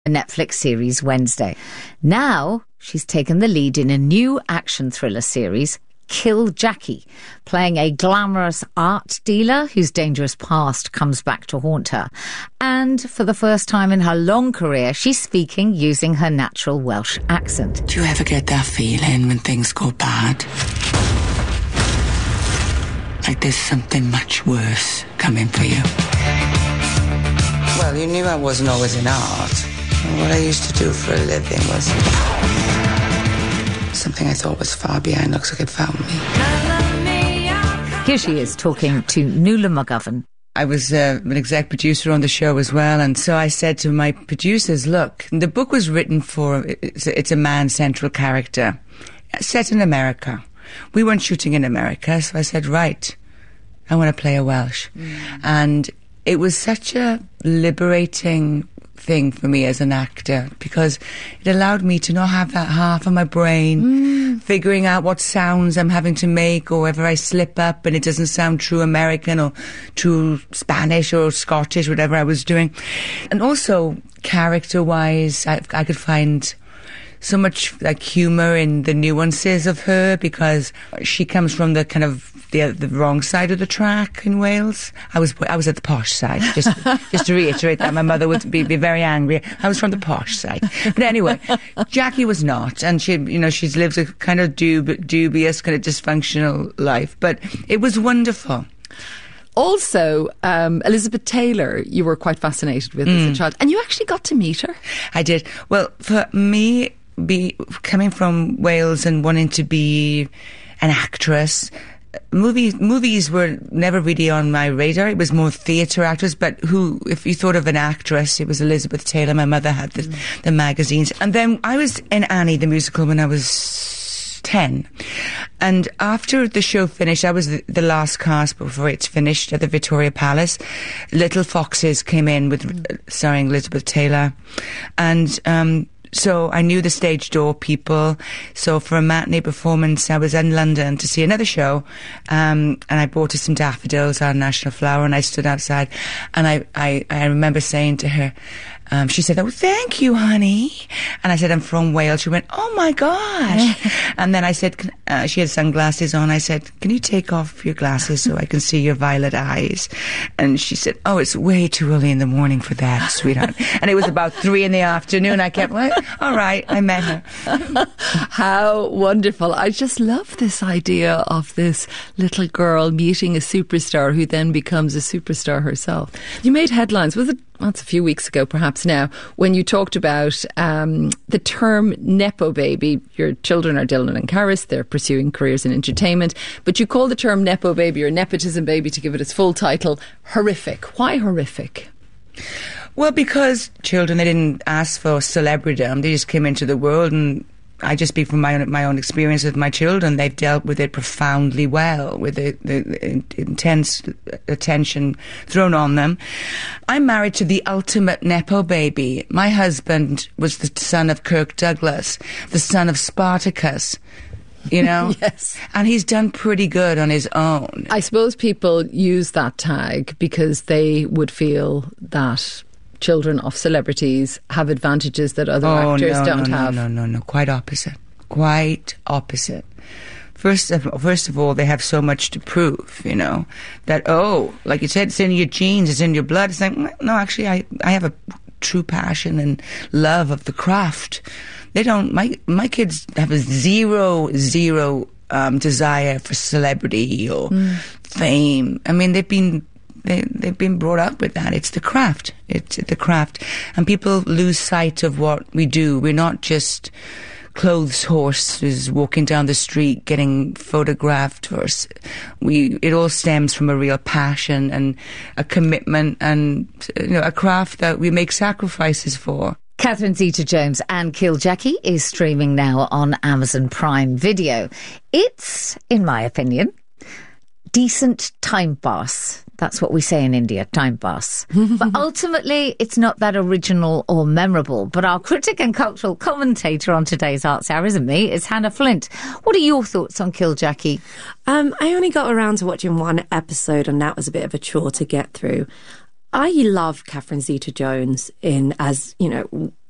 a Netflix series Wednesday. Now she's taken the lead in a new action thriller series, Kill Jackie, playing a glamorous art dealer whose dangerous past comes back to haunt her. And for the first time in her long career, she's speaking using her natural Welsh accent. Do you ever get that feeling when things go bad? Like there's something much worse coming for you? Well, you knew I wasn't always in art. What I used to do for a living was something I thought was far behind looks like it found me. Here she is talking to Nuala McGovern. I was an exec producer on the show as well, and so I said to my producers, look, the book was written for, it's a man-central character, set in America. We weren't shooting in America, so I said, right, I want to play a Welsh. And it was such a liberating thing for me as an actor, because it allowed me to not have that half of my brain figuring out what sounds I'm having to make, or whether I slip up and it doesn't sound true American or true Spanish or Scottish, whatever I was doing. And also character-wise, I could find so much like humour in the nuances of her, because she comes from the kind of the wrong side of the track in Wales. I was at the posh side, just to reiterate that. My mother would be very angry. I was from the posh side. But anyway, Jackie was not, and she's lived a kind of dubious, kind of dysfunctional life. But it was wonderful. Also, Elizabeth Taylor, you were quite fascinated with as a child, and you actually got to meet her. I did. Well, for me, coming from Wales and wanting to be an actress, movies were never really on my radar. It was more theatre actors, but if you thought of an actress, it was Elizabeth Taylor. My mother had the magazines. And then I was in Annie the musical when I was 10. And after the show finished, I was the last cast before it's finished at the Victoria Palace. Little Foxes came in starring Elizabeth Taylor. And so I knew the stage door people. So for a matinee performance, I was in London to see another show, and I bought her some daffodils, our national flower, and I stood outside, and I remember saying to her, she said, "Oh, thank you, honey." And I said, "I'm from Wales." She went, "Oh my gosh." And then I said, she had sunglasses on. I said, "Can you take off your glasses so I can see your violet eyes?" And she said, "Oh, it's way too early in the morning for that, sweetheart." And it was about 3 PM. I kept like, all right, I met her. How wonderful. I just love this idea of this little girl meeting a superstar who then becomes a superstar herself. You made headlines. Was it? Well, it's a few weeks ago, perhaps now, when you talked about the term Nepo baby. Your children are Dylan and Karis. They're pursuing careers in entertainment. But you call the term Nepo baby, or nepotism baby, to give it its full title, horrific. Why horrific? Well, because children, they didn't ask for celebritydom. They just came into the world, and I just speak from my own experience with my children. They've dealt with it profoundly well, with the intense attention thrown on them. I'm married to the ultimate Nepo baby. My husband was the son of Kirk Douglas, the son of Spartacus. You know? Yes. And he's done pretty good on his own. I suppose people use that tag because they would feel that children of celebrities have advantages that other actors don't have. No. Quite opposite. Quite opposite. First of all, they have so much to prove, that, like you said, it's in your genes, it's in your blood. It's like, no, actually, I have a true passion and love of the craft. They don't, my kids have a zero desire for celebrity or fame. I mean, they've been brought up with that. It's the craft. And people lose sight of what we do. We're not just clothes horses walking down the street getting photographed. It all stems from a real passion and a commitment and a craft that we make sacrifices for. Catherine Zeta-Jones and Kill Jackie is streaming now on Amazon Prime Video. It's, in my opinion, decent time pass. That's what we say in India, time pass. But ultimately, it's not that original or memorable. But our critic and cultural commentator on today's Arts Hour isn't me, it's Hannah Flint. What are your thoughts on Kill Jackie? I only got around to watching one episode, and that was a bit of a chore to get through. I love Catherine Zeta-Jones as